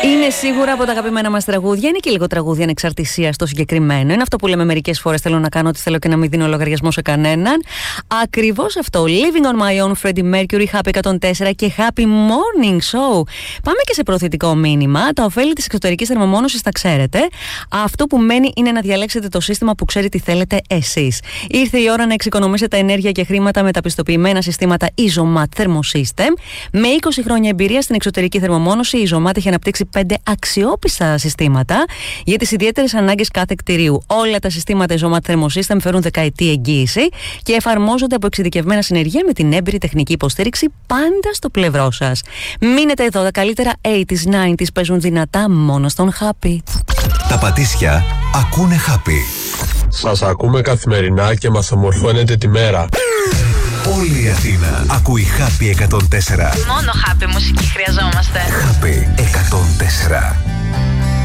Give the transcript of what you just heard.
Είναι σίγουρα από τα αγαπημένα μας τραγούδια. Είναι και λίγο τραγούδια ανεξαρτησίας στο συγκεκριμένο. Είναι αυτό που λέμε μερικές φορές: θέλω να κάνω ό,τι θέλω και να μην δίνω λογαριασμό σε κανέναν. Ακριβώς αυτό. Living on my own, Freddie Mercury, Happy 104 και Happy Morning Show. Πάμε και σε προωθητικό μήνυμα. Τα ωφέλη της εξωτερικής θερμομόνωσης τα ξέρετε. Αυτό που μένει είναι να διαλέξετε το σύστημα που ξέρει τι θέλετε εσείς. Ήρθε η ώρα να εξοικονομήσετε ενέργεια και χρήματα με τα πιστοποιημένα συστήματα Isomat Thermosystem. Με 20 χρόνια εμπειρία στην εξωτερική θερμομόνωση, η Isomat έχει αναπτύξει 5 αξιόπιστα συστήματα για τις ιδιαίτερες ανάγκες κάθε κτηρίου. Όλα τα συστήματα Isomat Thermosystem φέρουν δεκαετή εγγύηση και εφαρμόζονται από εξειδικευμένα συνεργεία με την έμπειρη τεχνική υποστήριξη πάντα στο πλευρό σας. Μείνετε εδώ, τα καλύτερα 80s, 90s παίζουν δυνατά μόνο στον Happy. Τα Πατήσια ακούνε Happy. Σας ακούμε καθημερινά και μας ομορφώνετε τη μέρα. Όλη η Αθήνα ακούει Happy 104. Μόνο Happy μουσική χρειαζόμαστε. Happy 104.